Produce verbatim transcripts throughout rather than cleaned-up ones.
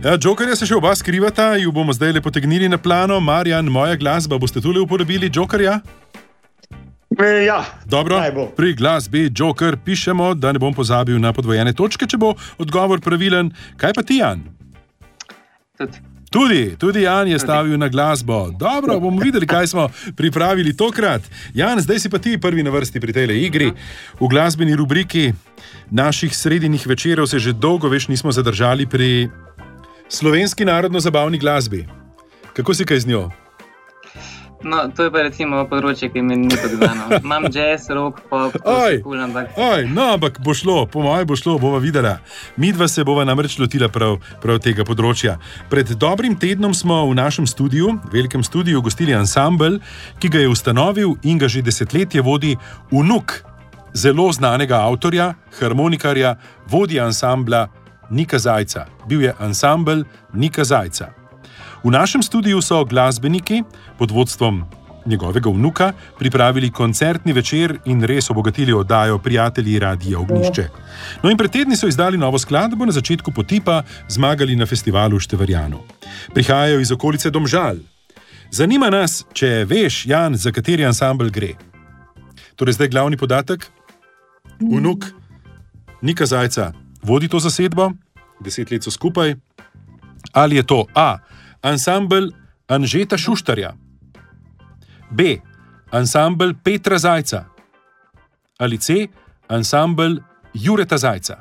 Ja, Jokerja se še oba skrivata, ju bomo zdaj le potegnili na plano. Marjan, moja glasba, boste tule uporabili Jokerja? E, ja, dobro, pri glasbi Joker pišemo, da ne bom pozabil na podvojene točke, če bo odgovor pravilen. Kaj pa ti, Jan? Tudi. Tudi, tudi Jan je stavil na glasbo. Dobro, bomo videli, kaj smo pripravili tokrat. Jan, zdaj si pa ti prvi na vrsti pri tej igri. V glasbeni rubriki naših sredinjih večerov se že dolgo več nismo zadržali pri slovenski narodno-zabavni glasbi. Kako si kaj z njo? No, to je pa recimo področje, ki mi ni podgledano. Imam jazz, rock, pop, oj, cool, ampak... Oj, no, ampak bo šlo, po mojem bo šlo, bova videla. Midva se bova namreč lotila prav, prav tega področja. Pred dobrim tednom smo v našem studiu, velikem studiu, gostili ansambel, ki ga je ustanovil in ga že desetletje vodi vnuk zelo znanega avtorja, harmonikarja, vodja ansambla Nika Zajca. Bil je ansambel Nika Zajca. V našem studiu so glasbeniki pod vodstvom njegovega vnuka pripravili koncertni večer in res obogatili oddajo Prijatelji Radia Ognjišče. No in pred tedni so izdali novo skladbo, na začetku poti pa zmagali na festivalu v Števarjanu. Prihajajo iz okolice Domžal. Zanima nas, če veš, Jan, za kateri ansambel gre. Torej zdaj glavni podatek. Vnuk Nika Zajca vodi to zasedbo, deset let so skupaj. Ali je to A. ansambel Anžeta Šuštarja, B. ansambel Petra Zajca ali C. ansambel Jureta Zajca.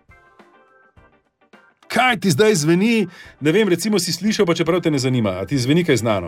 Kaj ti zdaj zveni? Ne vem, recimo si slišal, pa čeprav te ne zanima. A ti zveni kaj znano?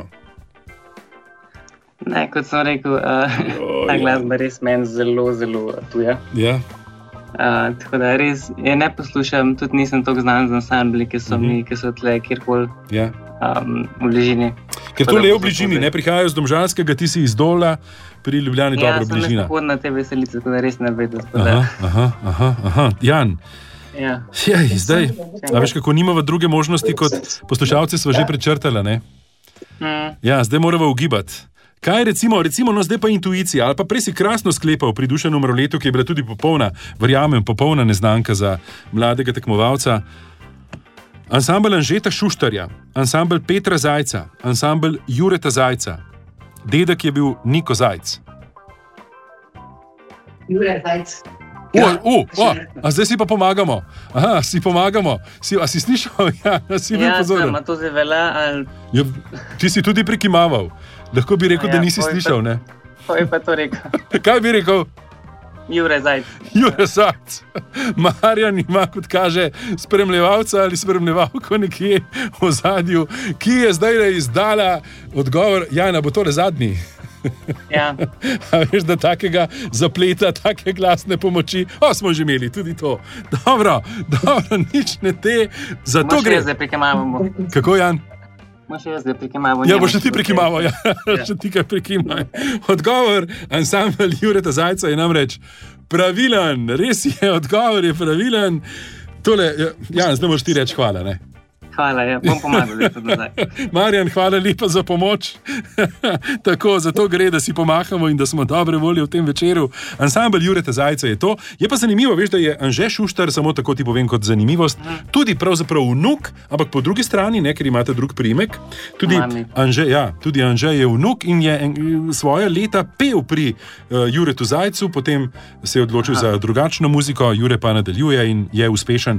Ne, kot sem rekel, uh, ta glasba res meni zelo, zelo tuja. Ja. Uh, tako da res je ne poslušam, tudi nisem toliko znan z ansambli, ki so uh-huh. mi, ki so tle kjerkoli. Ja. Um, v bližini. Ker to le v bližini, ne prihajajo z Domžalskega, ti si iz Dola, pri Ljubljani ja, dobro bližina. Ja, sem nekaj na te veselice, tako da res ne vedo. Aha, aha, aha, aha. Jan, ja. Jej, zdaj, a veš, kako nimava druge možnosti, kot poslušalci sva že prečrtala, ne? Mm. Ja, zdaj morava ugibati. Kaj recimo, recimo, no zdaj pa intuicija, ali pa prej si krasno sklepal pri Dušanu Mroletu, ki je bila tudi popolna, verjamem, popolna neznanka za mladega tekmovalca. Ansambel Anžeta Šuštarja, ansambel Petra Zajca, ansambel Jureta Zajca. Dedek je bil Niko Zajc. Jure Zajc. O, o, o, a zdaj si pa pomagamo. Aha, si pomagamo. Si, a si slišal? Ja, si bil ja, pozoren. Ja, to zdaj velja, ali... Ja, ti si tudi prikimaval. Lahko bi rekel, ja, da nisi slišal, pa, ne? Poj pa to rekel. Kaj bi rekel? Jure Zajc. Jure Zajc. Marjan ima, kot kaže, spremljevalca ali spremljevalko nekje v zadju, ki je zdaj izdala odgovor, Jana, bo tole zadnji. Ja. A veš, da takega zapleta, take glasne pomoči, o, smo že imeli tudi to. Dobro, dobro, nič ne te, za to gre. Moš zdaj prikimavamo. Kako, Jan? Moš jaz zdaj prikimavamo. Ja, boš še ti prikimaval, ja, ja. Še ti kaj prikimaj. Odgovor ansambel Jureta Zajca je namreč pravilen, res je, odgovor je pravilen. Tole, Jan, zdaj moš ti reči hvala, ne? Hvala, ja, bom pomagal tudi nazaj. Marjan, hvala lepa za pomoč. Tako, zato gre, da si pomahamo in da smo dobre volje v tem večeru. Ansambel Jureta Zajca je to. Je pa zanimivo, veš, da je Anže Šuštar, samo tako ti povem kot zanimivost, tudi pravzaprav vnuk, ampak po drugi strani, ne, ker imate drug priimek, tudi Anže, ja, tudi Anže je vnuk in je svoja leta pel pri uh, Juretu Zajcu, potem se je odločil Aha. za drugačno muziko, Jure pa nadaljuje in je uspešen